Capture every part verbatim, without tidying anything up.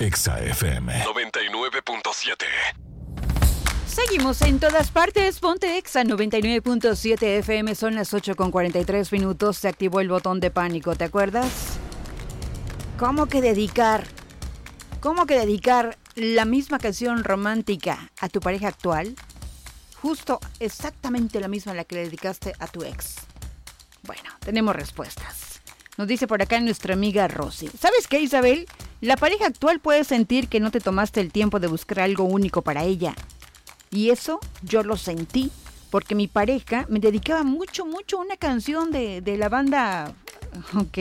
Exa F M noventa y nueve punto siete. Seguimos en todas partes, ponte Exa noventa y nueve punto siete F M, son las ocho con cuarenta y tres minutos, se activó el botón de pánico, ¿te acuerdas? ¿Cómo que dedicar? ¿Cómo que dedicar la misma canción romántica a tu pareja actual? Justo exactamente la misma a la que le dedicaste a tu ex. Bueno, tenemos respuestas. Nos dice por acá nuestra amiga Rosy. ¿Sabes qué, Isabel? La pareja actual puede sentir que no te tomaste el tiempo de buscar algo único para ella. Y eso yo lo sentí porque mi pareja me dedicaba mucho, mucho a una canción de, de la banda... Ok,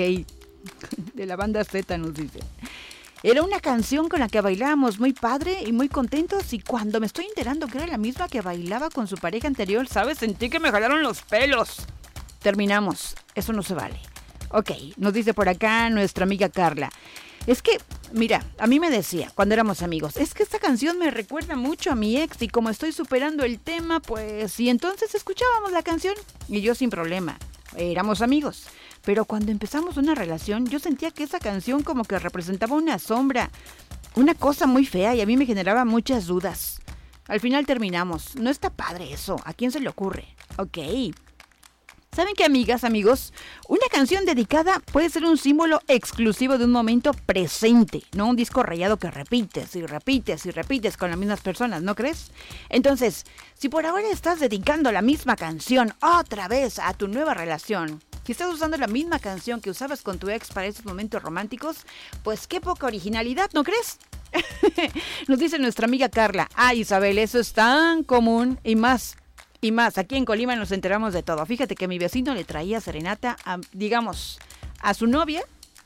de la banda Z nos dice. Era una canción con la que bailábamos muy padre y muy contentos, y cuando me estoy enterando que era la misma que bailaba con su pareja anterior, ¿sabes? Sentí que me jalaron los pelos. Terminamos. Eso no se vale. Ok, nos dice por acá nuestra amiga Carla. Es que, mira, a mí me decía cuando éramos amigos, es que esta canción me recuerda mucho a mi ex y como estoy superando el tema, pues... Y entonces escuchábamos la canción y yo sin problema. Éramos amigos. Pero cuando empezamos una relación, yo sentía que esa canción como que representaba una sombra, una cosa muy fea, y a mí me generaba muchas dudas. Al final terminamos. No está padre eso. ¿A quién se le ocurre? Ok. ¿Saben qué, amigas, amigos? Una canción dedicada puede ser un símbolo exclusivo de un momento presente, no un disco rayado que repites y repites y repites con las mismas personas, ¿no crees? Entonces, si por ahora estás dedicando la misma canción otra vez a tu nueva relación, si estás usando la misma canción que usabas con tu ex para esos momentos románticos, pues qué poca originalidad, ¿no crees? Nos dice nuestra amiga Carla. Ah, Isabel, eso es tan común y más. Y más, aquí en Colima nos enteramos de todo. Fíjate que mi vecino le traía serenata, a, digamos, a su novia,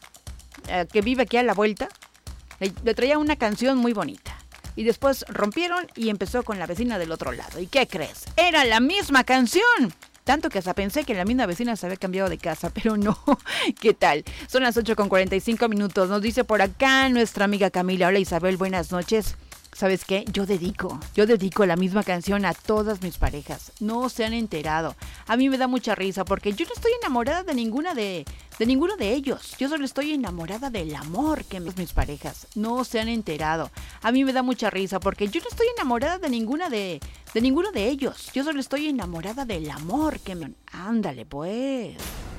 eh, que vive aquí a la vuelta. Le, le traía una canción muy bonita. Y después rompieron y empezó con la vecina del otro lado. ¿Y qué crees? ¡Era la misma canción! Tanto que hasta pensé que la misma vecina se había cambiado de casa, pero no. ¿Qué tal? Son las ocho con cuarenta y cinco minutos. Nos dice por acá nuestra amiga Camila. Hola, Isabel, buenas noches. ¿Sabes qué? Yo dedico, yo dedico la misma canción a todas mis parejas. No se han enterado. A mí me da mucha risa porque yo no estoy enamorada de ninguna de, de ninguno de ellos. Yo solo estoy enamorada del amor que me dan mis parejas. No se han enterado. A mí me da mucha risa porque yo no estoy enamorada de ninguna de, de ninguno de ellos. Yo solo estoy enamorada del amor que me... Ándale, pues.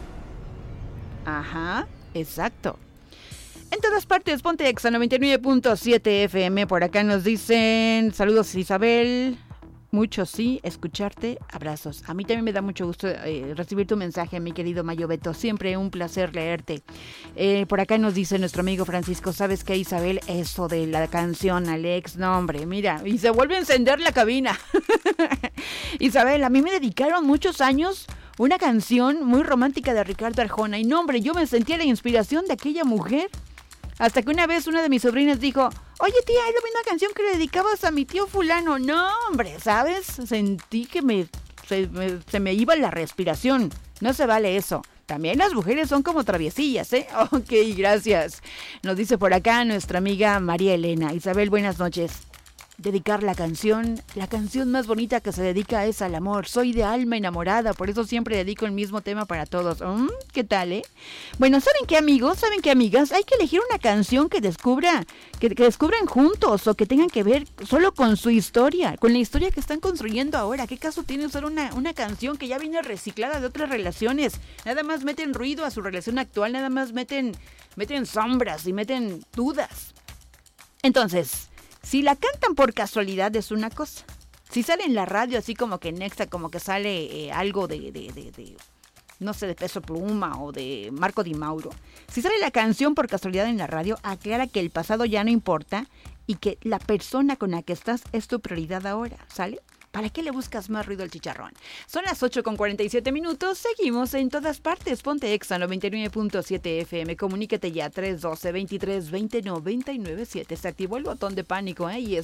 Ajá, exacto. En todas partes, ponte Exa noventa y nueve punto siete F M. Por acá nos dicen, saludos Isabel, mucho sí, escucharte, abrazos. A mí también me da mucho gusto eh, recibir tu mensaje, mi querido Mayo Beto, siempre un placer leerte. Eh, por acá nos dice nuestro amigo Francisco, ¿sabes qué, Isabel? Eso de la canción Alex, no hombre, mira, y se vuelve a encender la cabina. Isabel, a mí me dedicaron muchos años una canción muy romántica de Ricardo Arjona, y no hombre, yo me sentía la inspiración de aquella mujer. Hasta que una vez una de mis sobrinas dijo, oye tía, es la misma canción que le dedicabas a mi tío fulano. No, hombre, ¿sabes? Sentí que me se, me se me iba la respiración. No se vale eso. También las mujeres son como traviesillas, ¿eh? Ok, gracias. Nos dice por acá nuestra amiga María Elena. Isabel, buenas noches. Dedicar la canción, la canción más bonita que se dedica es al amor. Soy de alma enamorada, por eso siempre dedico el mismo tema para todos. ¿Mm? ¿Qué tal, eh? Bueno, ¿saben qué, amigos? ¿Saben qué, amigas? Hay que elegir una canción que descubra, que, que descubran juntos o que tengan que ver solo con su historia, con la historia que están construyendo ahora. ¿Qué caso tiene usar una, una canción que ya viene reciclada de otras relaciones? Nada más meten ruido a su relación actual, nada más meten, meten sombras y meten dudas. Entonces... si la cantan por casualidad es una cosa. Si sale en la radio así como que en Exa, como que sale eh, algo de, de, de, de, no sé, de Peso Pluma o de Marco Di Mauro. Si sale la canción por casualidad en la radio, aclara que el pasado ya no importa y que la persona con la que estás es tu prioridad ahora, ¿sale? ¿Para qué le buscas más ruido al chicharrón? Son las ocho con cuarenta y siete minutos. Seguimos en todas partes. Ponte Exa noventa y nueve punto siete F M. Comunícate ya tres uno dos, dos tres dos cero, nueve nueve siete. Se activó el botón de pánico, ¿eh? Y